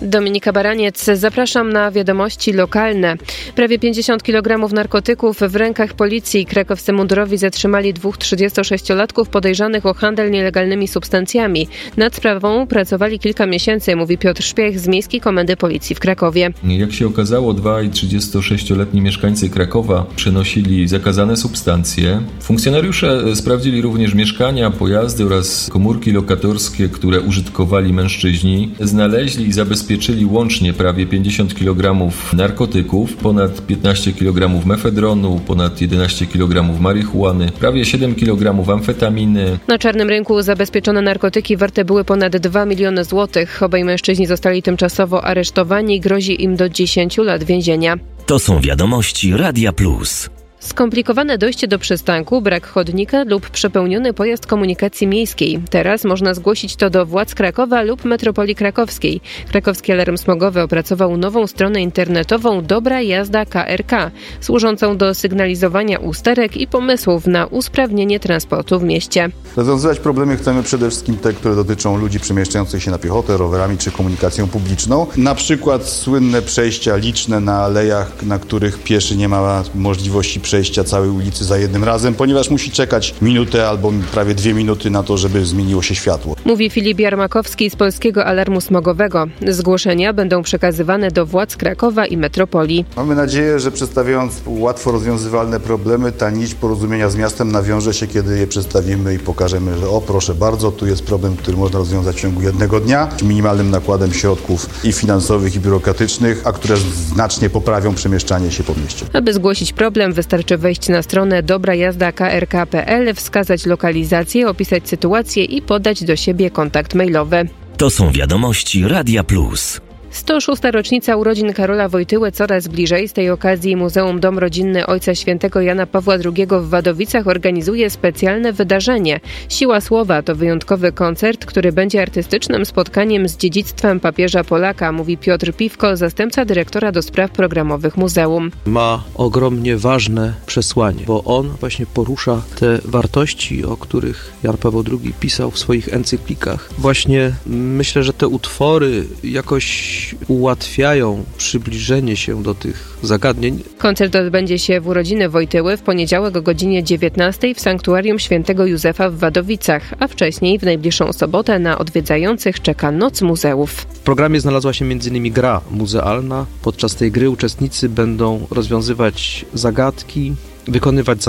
Dominika Baraniec, zapraszam na wiadomości lokalne. Prawie 50 kg narkotyków w rękach policji. Krakowscy mundurowi zatrzymali 2 36-latków podejrzanych o handel nielegalnymi substancjami. Nad sprawą pracowali kilka miesięcy, mówi Piotr Szpiech z Miejskiej Komendy Policji w Krakowie. Jak się okazało, 36-letni mieszkańcy Krakowa przenosili zakazane substancje. Funkcjonariusze sprawdzili również mieszkania, pojazdy oraz komórki lokatorskie, które użytkowali mężczyźni. Znaleźli i zabezpieczyli łącznie prawie 50 kg narkotyków, ponad 15 kg mefedronu, ponad 11 kg marihuany, prawie 7 kg amfetaminy. Na czarnym rynku zabezpieczone narkotyki warte były ponad 2 miliony złotych. Obaj mężczyźni zostali tymczasowo aresztowani. Grozi im do 10 lat więzienia. To są wiadomości Radia Plus. Skomplikowane dojście do przystanku, brak chodnika lub przepełniony pojazd komunikacji miejskiej. Teraz można zgłosić to do władz Krakowa lub Metropolii Krakowskiej. Krakowski Alarm Smogowy opracował nową stronę internetową Dobra Jazda KRK, służącą do sygnalizowania usterek i pomysłów na usprawnienie transportu w mieście. Rozwiązywać problemy chcemy przede wszystkim te, które dotyczą ludzi przemieszczających się na piechotę, rowerami czy komunikacją publiczną. Na przykład słynne przejścia liczne na alejach, na których pieszy nie ma możliwości przejścia całej ulicy za jednym razem, ponieważ musi czekać minutę albo prawie 2 minuty na to, żeby zmieniło się światło. Mówi Filip Jarmakowski z Polskiego Alarmu Smogowego. Zgłoszenia będą przekazywane do władz Krakowa i Metropolii. Mamy nadzieję, że przedstawiając łatwo rozwiązywalne problemy, ta nić porozumienia z miastem nawiąże się, kiedy je przedstawimy i pokażemy, że o proszę bardzo, tu jest problem, który można rozwiązać w ciągu jednego dnia, z minimalnym nakładem środków i finansowych, i biurokratycznych, a które znacznie poprawią przemieszczanie się po mieście. Aby zgłosić problem, wystarczy wejść na stronę dobrajazdakrk.pl, wskazać lokalizację, opisać sytuację i podać do siebie kontakt mailowy. To są wiadomości Radia Plus. 106. rocznica urodzin Karola Wojtyły coraz bliżej. Z tej okazji Muzeum Dom Rodzinny Ojca Świętego Jana Pawła II w Wadowicach organizuje specjalne wydarzenie. Siła Słowa to wyjątkowy koncert, który będzie artystycznym spotkaniem z dziedzictwem papieża Polaka, mówi Piotr Piwko, zastępca dyrektora do spraw programowych muzeum. Ma ogromnie ważne przesłanie, bo on właśnie porusza te wartości, o których Jan Paweł II pisał w swoich encyklikach. Właśnie myślę, że te utwory jakoś ułatwiają przybliżenie się do tych zagadnień. Koncert odbędzie się w urodziny Wojtyły w poniedziałek o godzinie 19 w Sanktuarium Świętego Józefa w Wadowicach, a wcześniej w najbliższą sobotę na odwiedzających czeka Noc Muzeów. W programie znalazła się m.in. gra muzealna. Podczas tej gry uczestnicy będą rozwiązywać zagadki, wykonywać